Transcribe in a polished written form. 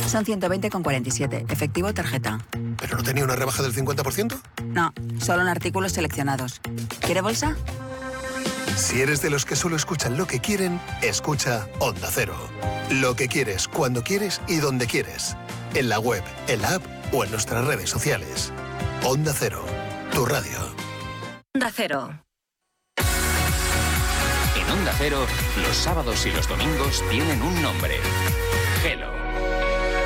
Son 120,47. Efectivo o tarjeta. ¿Pero no tenía una rebaja del 50%? No, solo en artículos seleccionados. ¿Quiere bolsa? Si eres de los que solo escuchan lo que quieren, escucha Onda Cero. Lo que quieres, cuando quieres y donde quieres. En la web, en la app o en nuestras redes sociales. Onda Cero, tu radio. Onda Cero. En Onda Cero, los sábados y los domingos tienen un nombre. Gelo.